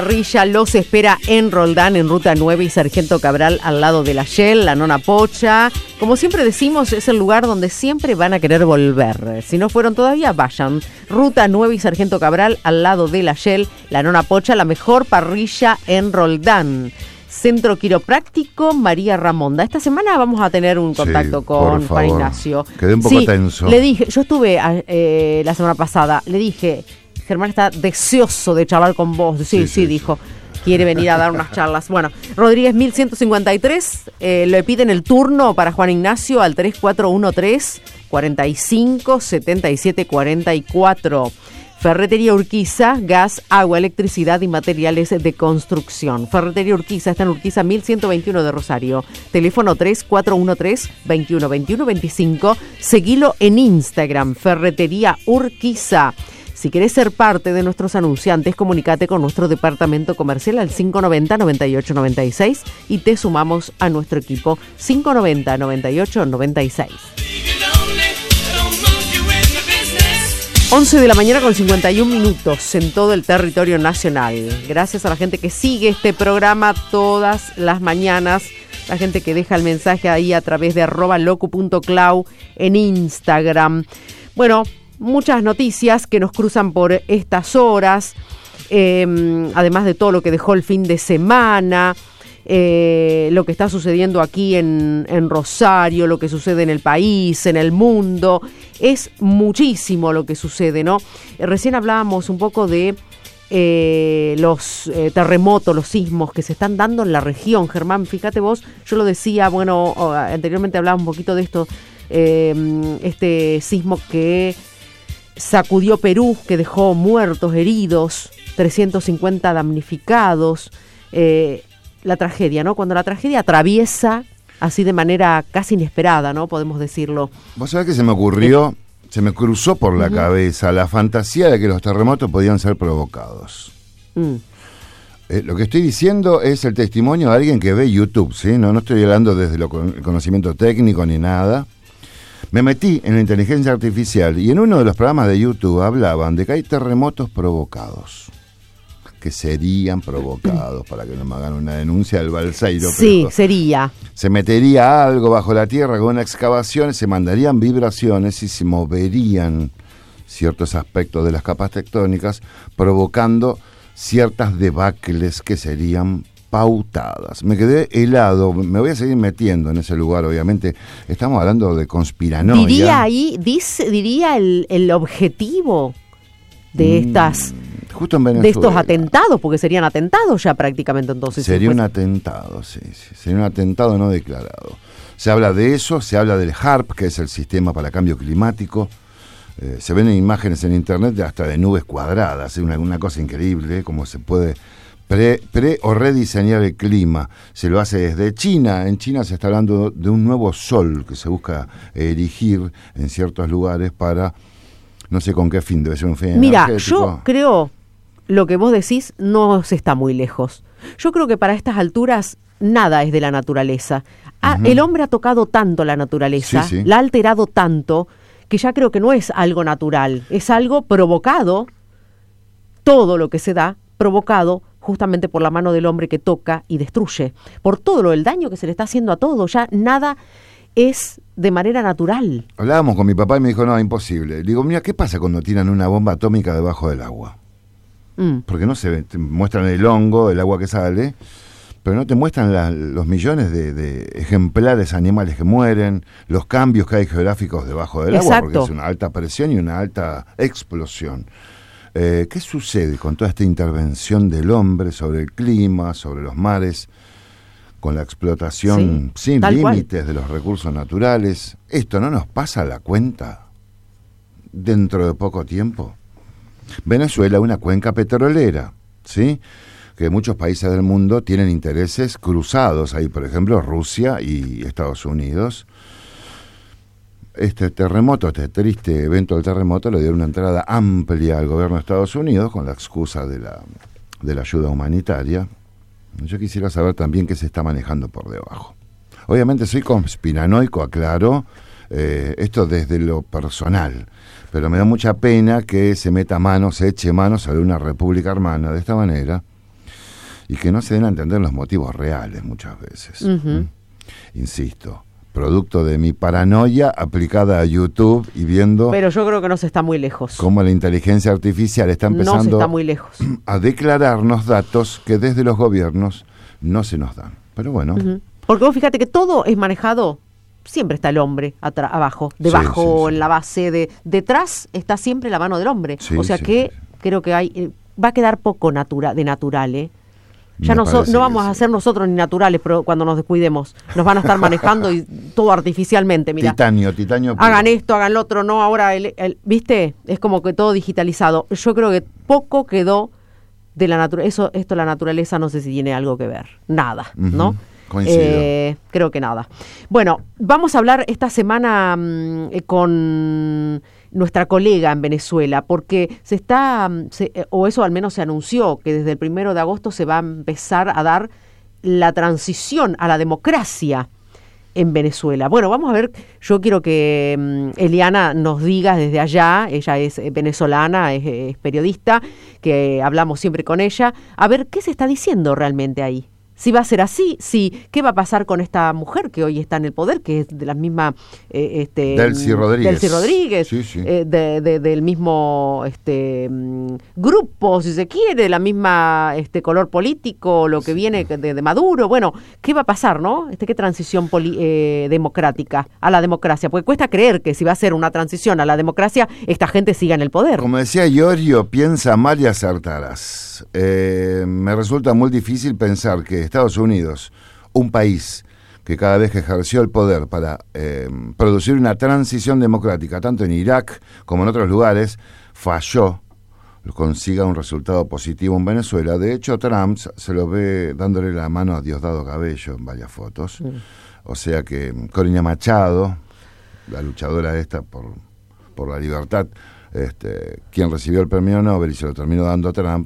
Parrilla los espera en Roldán, en Ruta 9 y Sargento Cabral, al lado de la Shell, la Nona Pocha. Como siempre decimos, es el lugar donde siempre van a querer volver. Si no fueron todavía, vayan. Ruta 9 y Sargento Cabral, al lado de la Shell, la Nona Pocha, la mejor parrilla en Roldán. Centro Quiropráctico María Ramonda. Esta semana vamos a tener un contacto con Juan Ignacio. Quedé un poco tenso. Le dije, yo estuve la semana pasada, le dije, Germán está deseoso de charlar con vos. Sí, dijo, quiere venir a dar unas charlas. Bueno, Rodríguez 1153, le piden el turno para Juan Ignacio al 3413 45 77 44. Ferretería Urquiza, gas, agua, electricidad y materiales de construcción. Ferretería Urquiza está en Urquiza 1121 de Rosario. Teléfono 3413-2121-25. Seguilo en Instagram, Ferretería Urquiza. Si querés ser parte de nuestros anunciantes, comunicate con nuestro departamento comercial al 590-9896 y te sumamos a nuestro equipo 590-9896. 11 de la mañana con 51 minutos en todo el territorio nacional. Gracias a la gente que sigue este programa todas las mañanas, la gente que deja el mensaje ahí a través de @locu.clau en Instagram. Bueno, muchas noticias que nos cruzan por estas horas, además de todo lo que dejó el fin de semana. Lo que está sucediendo aquí en Rosario, lo que sucede en el país, en el mundo, es muchísimo lo que sucede, ¿no? Recién hablábamos un poco de los terremotos, los sismos que se están dando en la región. Germán, fíjate vos, yo lo decía, bueno, anteriormente hablaba un poquito de esto, este sismo que sacudió Perú, que dejó muertos, heridos, 350 damnificados, la tragedia, ¿no? Cuando la tragedia atraviesa así de manera casi inesperada, ¿no? Podemos decirlo. ¿Vos sabés que se me ocurrió, se me cruzó por la cabeza la fantasía de que los terremotos podían ser provocados? Lo que estoy diciendo es el testimonio de alguien que ve YouTube, ¿sí? No estoy hablando desde el conocimiento técnico ni nada. Me metí en la inteligencia artificial y en uno de los programas de YouTube hablaban de que hay terremotos provocados, que serían provocados, para que no me hagan una denuncia del Balseiro. Sí, sería. Se metería algo bajo la tierra con una excavación, se mandarían vibraciones y se moverían ciertos aspectos de las capas tectónicas, provocando ciertas debacles que serían pautadas. Me quedé helado, me voy a seguir metiendo en ese lugar, obviamente. Estamos hablando de conspiranoia. Diría el objetivo de estas... Justo en Venezuela. De estos atentados, porque serían atentados ya prácticamente entonces. Sería un atentado, sí. Sería un atentado no declarado. Se habla de eso, se habla del HAARP, que es el sistema para cambio climático. Se ven imágenes en internet hasta de nubes cuadradas, es una cosa increíble, cómo se puede o rediseñar el clima. Se lo hace desde China. En China se está hablando de un nuevo sol que se busca erigir en ciertos lugares para, no sé con qué fin, debe ser un fin energético. Yo creo... Lo que vos decís no se está muy lejos. Yo creo que para estas alturas nada es de la naturaleza. El hombre ha tocado tanto la naturaleza, sí. La ha alterado tanto, que ya creo que no es algo natural, es algo provocado, todo lo que se da, provocado justamente por la mano del hombre que toca y destruye, por todo el daño que se le está haciendo a todo. Ya nada es de manera natural. Hablábamos con mi papá y me dijo, no, imposible. Le digo, mira, ¿qué pasa cuando tiran una bomba atómica debajo del agua? Porque no se ve, te muestran el hongo, el agua que sale, pero no te muestran los millones de ejemplares animales que mueren, los cambios que hay geográficos debajo del agua, porque es una alta presión y una alta explosión. ¿Qué sucede con toda esta intervención del hombre sobre el clima, sobre los mares, con la explotación sin límites de los recursos naturales? ¿Esto no nos pasa a la cuenta dentro de poco tiempo? Venezuela, una cuenca petrolera, ¿sí? Que muchos países del mundo tienen intereses cruzados ahí, por ejemplo, Rusia y Estados Unidos. Este terremoto, este triste evento del terremoto, le dio una entrada amplia al gobierno de Estados Unidos con la excusa de la ayuda humanitaria. Yo quisiera saber también qué se está manejando por debajo. Obviamente soy conspiranoico, aclaro, esto desde lo personal, pero me da mucha pena que se eche mano sobre una república hermana de esta manera, y que no se den a entender los motivos reales muchas veces. Insisto, producto de mi paranoia aplicada a YouTube y viendo... Pero yo creo que no se está muy lejos. Cómo la inteligencia artificial está empezando no se está muy lejos. A declararnos datos que desde los gobiernos no se nos dan. Pero bueno. Porque vos fíjate que todo es manejado, siempre está el hombre abajo, debajo, en la base, detrás está siempre la mano del hombre. O sea que creo que va a quedar poco de natural, ¿eh? Ya no vamos a ser nosotros ni naturales, pero cuando nos descuidemos, nos van a estar manejando y todo artificialmente, mira. Titanio. Hagan esto, hagan lo otro, no, ahora, ¿viste? Es como que todo digitalizado. Yo creo que poco quedó de la naturaleza. Esto la naturaleza no sé si tiene algo que ver. Nada, ¿no? Coincido. Creo que nada. Bueno, vamos a hablar esta semana con nuestra colega en Venezuela, porque o eso al menos se anunció, que desde el 1 de agosto se va a empezar a dar la transición a la democracia en Venezuela. Bueno, vamos a ver, yo quiero que Eliana nos diga desde allá, ella es venezolana, es periodista, que hablamos siempre con ella, a ver qué se está diciendo realmente ahí. Si va a ser así, ¿qué va a pasar con esta mujer que hoy está en el poder, que es de la misma... Delcy Rodríguez. Sí. Del mismo grupo, si se quiere, de la misma color político, lo que viene de Maduro. Bueno, ¿qué va a pasar, no? ¿Qué transición democrática a la democracia? Porque cuesta creer que si va a ser una transición a la democracia, esta gente siga en el poder. Como decía Iorio, piensa mal y acertarás. Me resulta muy difícil pensar que Estados Unidos, un país que cada vez que ejerció el poder para producir una transición democrática, tanto en Irak como en otros lugares, falló, consiga un resultado positivo en Venezuela. De hecho, Trump se lo ve dándole la mano a Diosdado Cabello en varias fotos. O sea que Corina Machado, la luchadora esta por la libertad, quien recibió el premio Nobel y se lo terminó dando a Trump,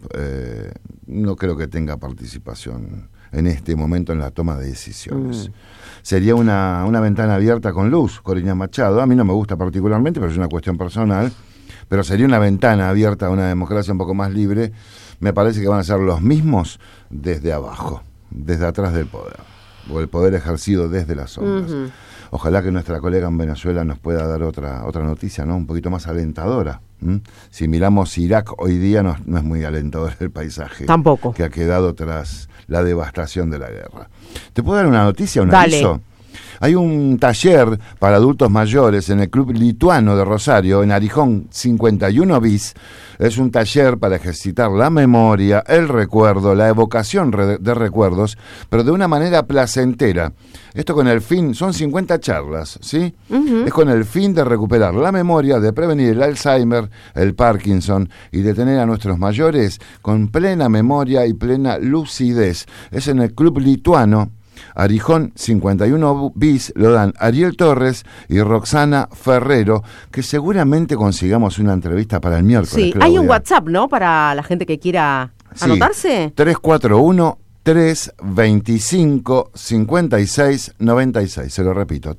no creo que tenga participación en este momento en la toma de decisiones. Sería una ventana abierta con luz, Corina Machado. A mí no me gusta particularmente, pero es una cuestión personal. Pero sería una ventana abierta a una democracia un poco más libre. Me parece que van a ser los mismos desde abajo, desde atrás del poder, o el poder ejercido desde las sombras. Ojalá que nuestra colega en Venezuela nos pueda dar otra noticia, ¿no? Un poquito más alentadora. Si miramos Irak hoy día, no es muy alentador el paisaje. Tampoco. Que ha quedado tras la devastación de la guerra. ¿Te puedo dar una noticia, Dale. aviso? Hay un taller para adultos mayores en el Club Lituano de Rosario, en Arijón 51 bis. Es un taller para ejercitar la memoria, el recuerdo, la evocación de recuerdos, pero de una manera placentera. Esto con el fin, son 50 charlas, ¿sí? Es con el fin de recuperar la memoria, de prevenir el Alzheimer, el Parkinson y de tener a nuestros mayores con plena memoria y plena lucidez. Es en el Club Lituano, Arijón 51 bis, lo dan Ariel Torres y Roxana Ferrero, que seguramente consigamos una entrevista para el miércoles. Sí, hay un WhatsApp, ¿no? Para la gente que quiera anotarse. 341-325-5696. Se lo repito,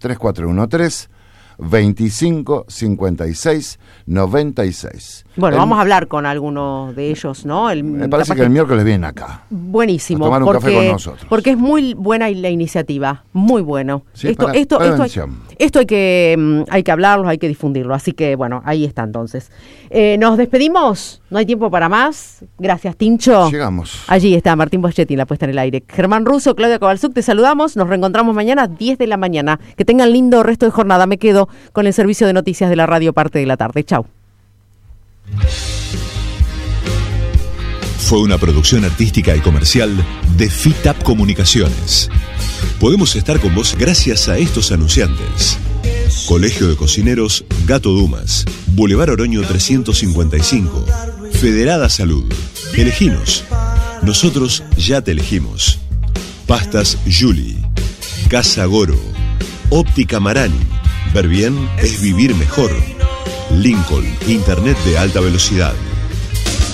341-325-5696. Bueno, vamos a hablar con algunos de ellos, ¿no? Me parece que el miércoles vienen acá. Buenísimo. A tomar un café con nosotros. Porque es muy buena la iniciativa, muy bueno. Sí, esto hay que hablarlo, hay que difundirlo. Así que, bueno, ahí está entonces. Nos despedimos, no hay tiempo para más. Gracias, Tincho. Llegamos. Allí está Martín Boschetti en la puesta en el aire. Germán Russo, Claudia Kovalzuk, te saludamos. Nos reencontramos mañana 10 de la mañana. Que tengan lindo resto de jornada. Me quedo con el servicio de noticias de la radio parte de la tarde. Chau. Fue una producción artística y comercial de FITAP Comunicaciones. Podemos estar con vos gracias a estos anunciantes: Colegio de Cocineros Gato Dumas, Boulevard Oroño 355, Federada Salud. Eleginos. Nosotros ya te elegimos. Pastas Julie, Casa Goro, Óptica Marani. Ver bien es vivir mejor. Lincoln, Internet de alta velocidad.